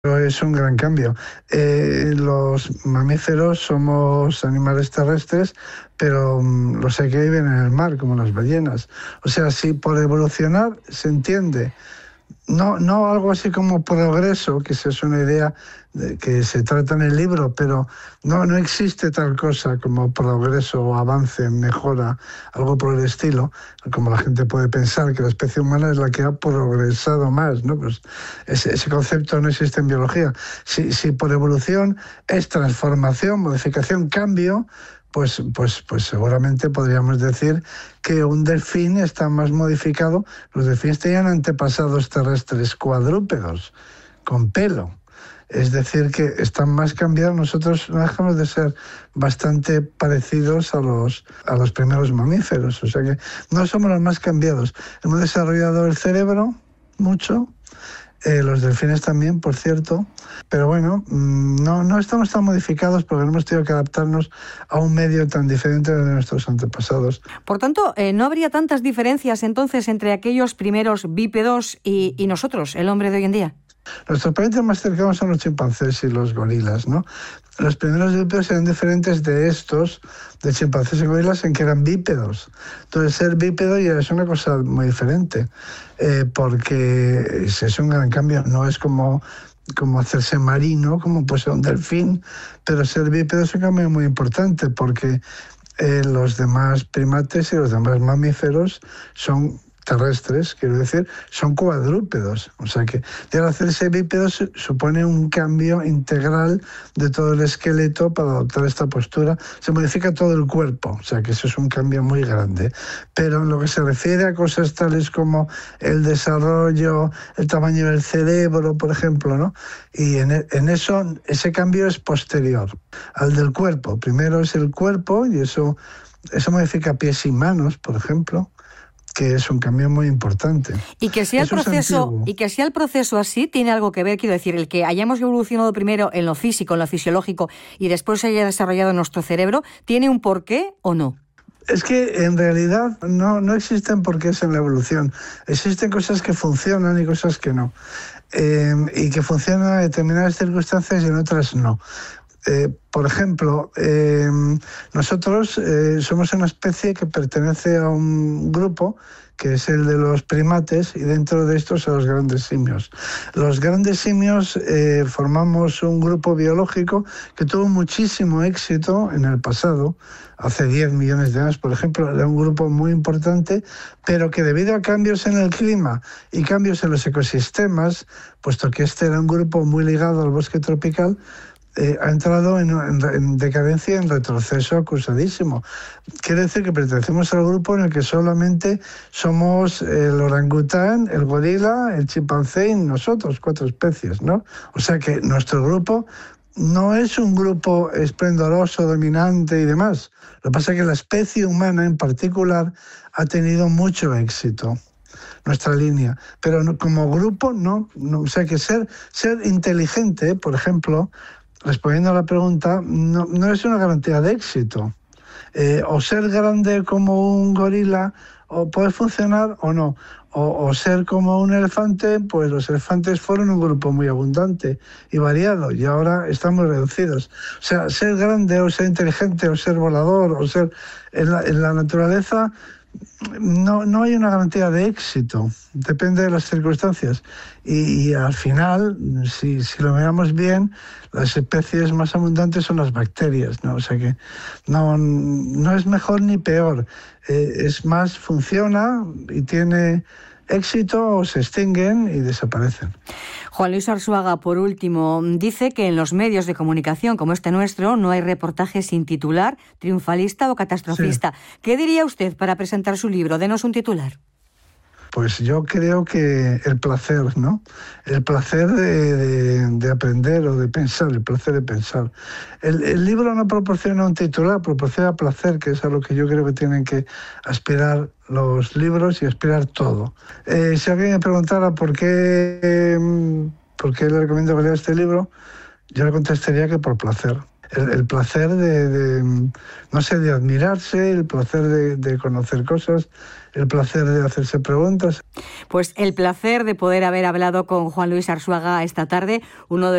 Es un gran cambio. Los mamíferos somos animales terrestres, pero los hay que viven en el mar, como las ballenas. O sea, si por evolucionar se entiende, no algo así como progreso, que esa es una idea que se trata en el libro, pero no existe tal cosa como progreso o avance, mejora, algo por el estilo, como la gente puede pensar que la especie humana es la que ha progresado más, ¿no? Pues ese concepto no existe en biología. Si por evolución es transformación, modificación, cambio, pues seguramente podríamos decir que un delfín está más modificado. Los delfines tenían antepasados terrestres cuadrúpedos, con pelo. Es decir, que están más cambiados. Nosotros no dejamos de ser bastante parecidos a los primeros mamíferos. O sea que no somos los más cambiados. Hemos desarrollado el cerebro mucho. Los delfines también, por cierto, pero bueno, no estamos tan modificados porque no hemos tenido que adaptarnos a un medio tan diferente de nuestros antepasados. Por tanto, ¿no habría tantas diferencias entonces entre aquellos primeros bípedos y nosotros, el hombre de hoy en día? Nuestros parientes más cercanos son los chimpancés y los gorilas, ¿no? Los primeros bípedos eran diferentes de estos, de chimpancés y gorilas, en que eran bípedos. Entonces, ser bípedo ya es una cosa muy diferente, porque es un gran cambio. No es como hacerse marino, como puede ser un delfín, pero ser bípedo es un cambio muy importante, porque los demás primates y los demás mamíferos son terrestres, quiero decir, son cuadrúpedos. O sea que al hacerse bípedos supone un cambio integral de todo el esqueleto para adoptar esta postura. Se modifica todo el cuerpo, o sea que eso es un cambio muy grande. Pero en lo que se refiere a cosas tales como el desarrollo, el tamaño del cerebro, por ejemplo, ¿no? Y en eso, ese cambio es posterior al del cuerpo. Primero es el cuerpo y eso modifica pies y manos, por ejemplo, que es un cambio muy importante. Y que sea el proceso así tiene algo que ver, quiero decir, el que hayamos evolucionado primero en lo físico, en lo fisiológico, y después se haya desarrollado nuestro cerebro, ¿tiene un porqué o no? Es que en realidad no existen porqués en la evolución. Existen cosas que funcionan y cosas que no. Y que funcionan en determinadas circunstancias y en otras no. Por ejemplo, nosotros somos una especie que pertenece a un grupo que es el de los primates, y dentro de estos a los grandes simios. Los grandes simios formamos un grupo biológico que tuvo muchísimo éxito en el pasado, hace 10 millones de años, por ejemplo. Era un grupo muy importante, pero que debido a cambios en el clima y cambios en los ecosistemas, puesto que este era un grupo muy ligado al bosque tropical, ha entrado en decadencia, en retroceso acusadísimo. Quiere decir que pertenecemos al grupo en el que solamente somos el orangután, el gorila, el chimpancé y nosotros, 4 especies, ¿no? O sea que nuestro grupo no es un grupo esplendoroso, dominante y demás. Lo que pasa es que la especie humana en particular ha tenido mucho éxito, nuestra línea, pero como grupo no. O sea que ser inteligente, por ejemplo, respondiendo a la pregunta, no es una garantía de éxito. O ser grande como un gorila o puede funcionar o no. O ser como un elefante, pues los elefantes fueron un grupo muy abundante y variado y ahora estamos reducidos. O sea, ser grande o ser inteligente o ser volador o ser en la naturaleza, no hay una garantía de éxito, depende de las circunstancias. Y al final, si lo miramos bien, las especies más abundantes son las bacterias, ¿no? O sea que no es mejor ni peor, es más, funciona y tiene éxito, o se extinguen y desaparecen. Juan Luis Arzuaga, por último, dice que en los medios de comunicación como este nuestro no hay reportajes sin titular, triunfalista o catastrofista. Sí. ¿Qué diría usted para presentar su libro? Denos un titular. Pues yo creo que el placer, ¿no? El placer de aprender o de pensar, el placer de pensar. El libro no proporciona un titular, proporciona placer, que es a lo que yo creo que tienen que aspirar los libros y aspirar todo. Si alguien me preguntara por qué le recomiendo que lea este libro, yo le contestaría que por placer. el placer no sé, de admirarse, el placer de conocer cosas, el placer de hacerse preguntas. Pues el placer de poder haber hablado con Juan Luis Arzuaga esta tarde, uno de